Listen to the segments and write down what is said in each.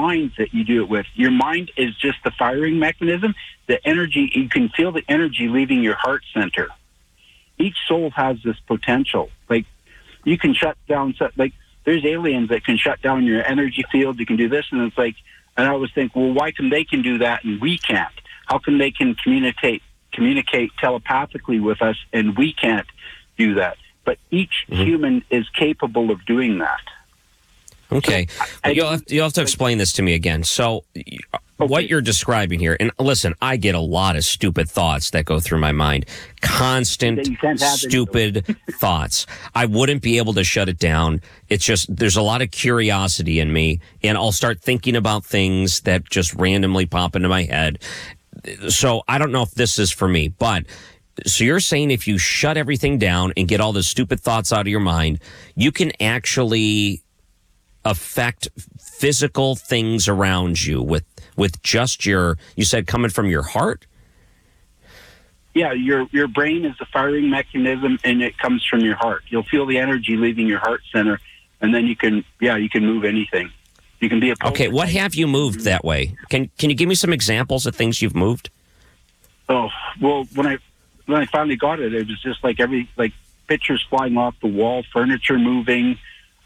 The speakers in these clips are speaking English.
minds that you do it with. Your mind is just the firing mechanism. The energy, you can feel the energy leaving your heart center. Each soul has this potential. Like, you can shut down, like, there's aliens that can shut down your energy field. You can do this, and it's like, and I always think, well, why come they can do that and we can't? How come they can communicate telepathically with us and we can't do that? But each human is capable of doing that. Okay. So you'll have to explain this to me again. So what you're describing here, and listen, I get a lot of stupid thoughts that go through my mind. Constant, stupid thoughts. I wouldn't be able to shut it down. It's just, there's a lot of curiosity in me, and I'll start thinking about things that just randomly pop into my head. So I don't know if this is for me, but so you're saying if you shut everything down and get all the stupid thoughts out of your mind, you can actually affect physical things around you with just you said coming from your heart? Yeah, your brain is the firing mechanism, and it comes from your heart. You'll feel the energy leaving your heart center, and then you can move anything. You can be a okay. What have you moved that way? Can you give me some examples of things you've moved? Oh, well, when I finally got it, it was just like pictures flying off the wall, furniture moving.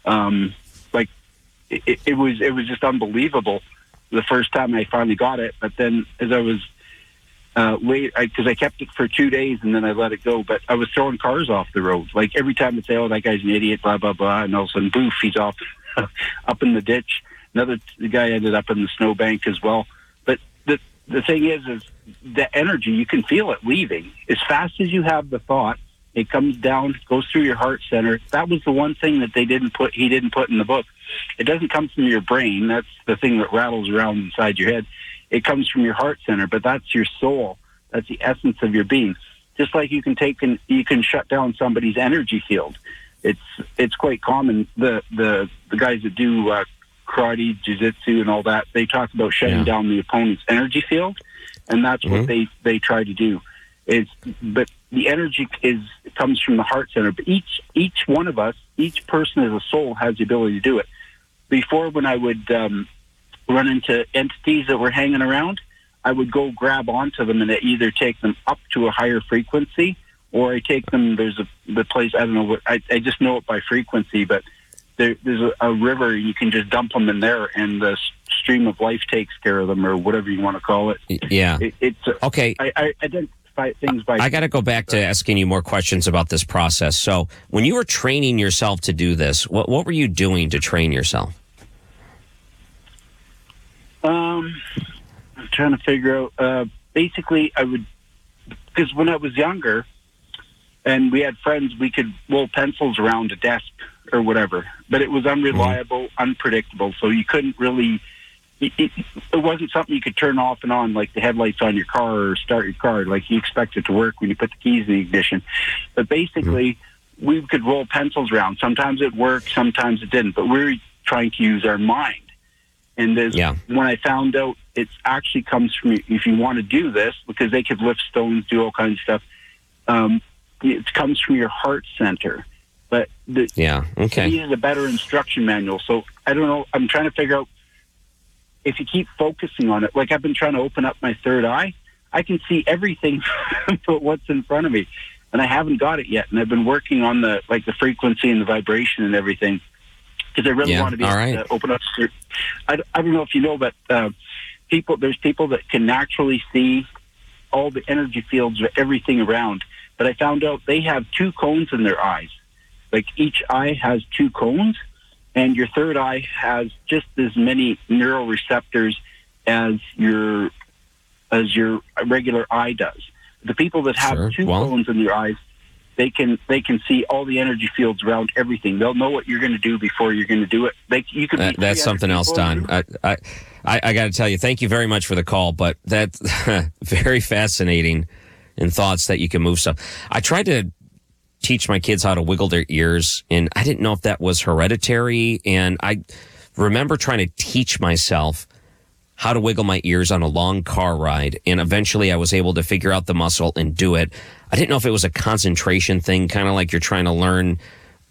It was just unbelievable the first time I finally got it. But then as I was because I kept it for 2 days and then I let it go. But I was throwing cars off the road. Like every time I'd say, "Oh, that guy's an idiot," blah blah blah, and all of a sudden, boof, he's off up in the ditch. The guy ended up in the snowbank as well. But the thing is the energy, you can feel it leaving as fast as you have the thought. It comes down, goes through your heart center. That was the one thing that he didn't put in the book. It doesn't come from your brain. That's the thing that rattles around inside your head. It comes from your heart center, but that's your soul. That's the essence of your being. Just like you can shut down somebody's energy field. It's quite common. The guys that do karate, jiu-jitsu, and all that, they talk about shutting down the opponent's energy field, and that's what they try to do. But the energy comes from the heart center. But each one of us, each person as a soul, has the ability to do it. Before, when I would run into entities that were hanging around, I would go grab onto them and either take them up to a higher frequency, or I take them. There's the place, I don't know what, I just know it by frequency, but there's a river, you can just dump them in there, and the stream of life takes care of them, or whatever you want to call it. Yeah. Okay. I identify things by... I got to go back to asking you more questions about this process. So when you were training yourself to do this, what were you doing to train yourself? I'm trying to figure out... basically, because when I was younger, and we had friends, we could roll pencils around a desk or whatever, but it was unreliable, unpredictable, so you couldn't really... It wasn't something you could turn off and on, like the headlights on your car or start your car. Like, you expect it to work when you put the keys in the ignition. But basically, we could roll pencils around. Sometimes it worked, sometimes it didn't, but we were trying to use our mind. And when I found out it actually comes from, if you want to do this, because they could lift stones, do all kinds of stuff, it comes from your heart center. But it is a better instruction manual. So I don't know. I'm trying to figure out if you keep focusing on it. Like, I've been trying to open up my third eye. I can see everything but what's in front of me, and I haven't got it yet. And I've been working on the frequency and the vibration and everything, because I really want to be able to open up. I don't know if you know, but there's people that can naturally see all the energy fields of everything around. But I found out they have 2 cones in their eyes. Like, each eye has 2 cones, and your third eye has just as many neural receptors as your regular eye does. The people that have 2 cones in their eyes, they can see all the energy fields around everything. They'll know what you're going to do before you're going to do it. You could that's something else, Don. I got to tell you, thank you very much for the call, but that's very fascinating in thoughts that you can move stuff. I tried to teach my kids how to wiggle their ears, and I didn't know if that was hereditary, and I remember trying to teach myself how to wiggle my ears on a long car ride, and eventually I was able to figure out the muscle and do it. I didn't know if it was a concentration thing, kind of like you're trying to learn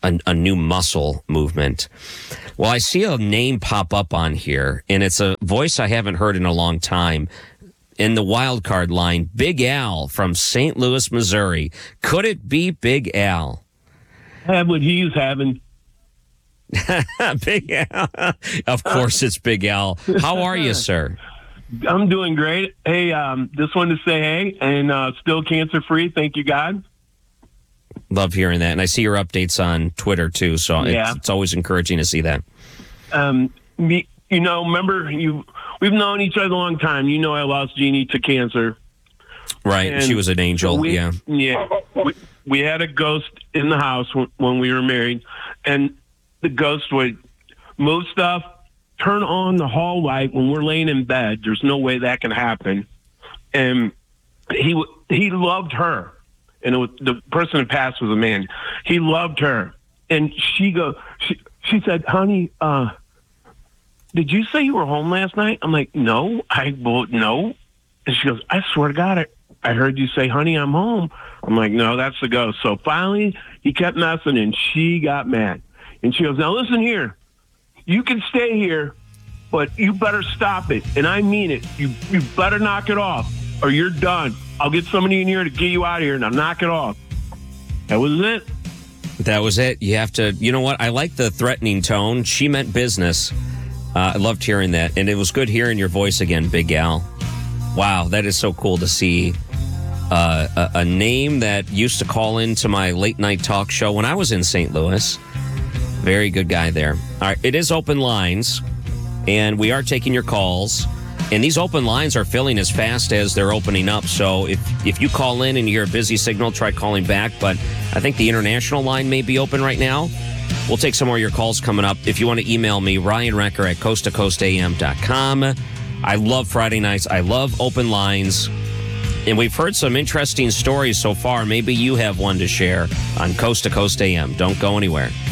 a new muscle movement. Well, I see a name pop up on here, and it's a voice I haven't heard in a long time. In the wild card line, Big Al from St. Louis, Missouri. Could it be Big Al? Have what he's having. Big Al. Of course it's Big Al. How are you, sir? I'm doing great. Hey, just wanted to say hey, and still cancer-free. Thank you, God. Love hearing that. And I see your updates on Twitter, too, so it's always encouraging to see that. Remember, we've known each other a long time. You know I lost Jeannie to cancer. Right. And she was an angel, Yeah. We had a ghost in the house when we were married, and the ghost would move stuff, turn on the hall light when we're laying in bed. There's no way that can happen. And he loved her. And the person that passed was a man. He loved her. And she said, honey, did you say you were home last night? I'm like, no. No. And she goes, I swear to God, I heard you say, honey, I'm home. I'm like, no, that's the ghost. So finally, he kept messing, and she got mad. And she goes, now listen here. You can stay here, but you better stop it. And I mean it. You better knock it off, or you're done. I'll get somebody in here to get you out of here. Now knock it off. That was it. That was it. You have to, you know what? I like the threatening tone. She meant business. I loved hearing that. And it was good hearing your voice again, Big Al. Wow, that is so cool to see a name that used to call into my late night talk show when I was in St. Louis. Very good guy there. All right, it is open lines, and we are taking your calls. And these open lines are filling as fast as they're opening up. So if you call in and you hear a busy signal, try calling back. But I think the international line may be open right now. We'll take some more of your calls coming up. If you want to email me, Ryan Recker at coasttocoastam.com. I love Friday nights. I love open lines. And we've heard some interesting stories so far. Maybe you have one to share on Coast to Coast AM. Don't go anywhere.